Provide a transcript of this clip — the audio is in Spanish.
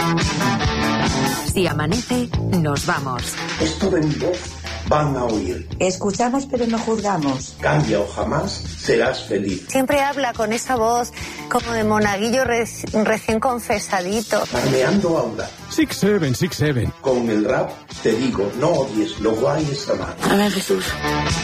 Si amanece, nos vamos. Esto de mi voz van a oír. Escuchamos pero no juzgamos. Cambia o jamás serás feliz. Siempre habla con esa voz como de monaguillo recién confesadito. Farmeando Aura. 6-7, 6-7. Con el rap te digo, no odies, lo guay es amar. A ver, Jesús.